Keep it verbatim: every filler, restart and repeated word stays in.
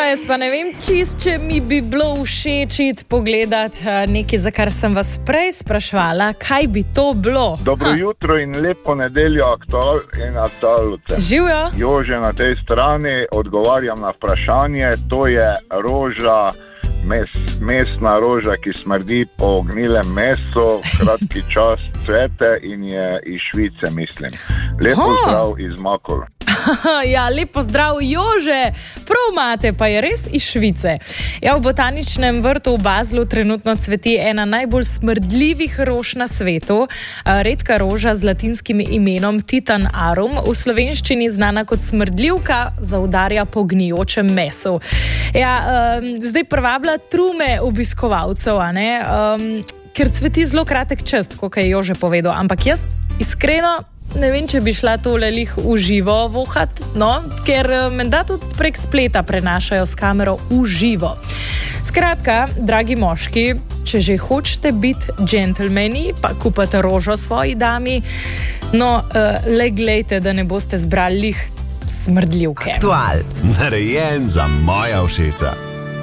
jaz pa ne vem čist, če mi bi bilo všečit pogledati nekaj, za kar sem vas prej sprašvala, kaj bi to bilo. Dobro ha. jutro in lepo nedeljo aktual in aktualce. Živjo. Jože na tej strani, odgovarjam na vprašanje, to je roža, mes, mesna roža, ki smrdi po gnilem mesu, kratki čas cvete in je iz Švice, mislim. Lepo ha. zdrav iz Makol. Ja, lepo zdrav, Jože, prav imate, pa je res iz Švice. Ja, v botaničnem vrtu v Baslu trenutno cveti ena najbolj smrdljivih rož na svetu, redka roža z latinskim imenom Titan arum, v slovenščini znana kot smrdljivka, zaudarja po gnijočem mesu. Ja, um, zdaj privabila trume obiskovalcev, a ne, um, ker cveti zelo kratek čas, kot je Jože povedal, ampak jaz iskreno ne vem, če bi šla tole lih v živo vohat, no, ker menda tudi prek spleta prenašajo s kamero v živo. Skratka, dragi moški, če že hočete biti džentelmeni, pa kupate rožo svoji dami, no, uh, le glejte, da ne boste zbrali lih smrdljivke. Aktual, narejen za moja ušesa.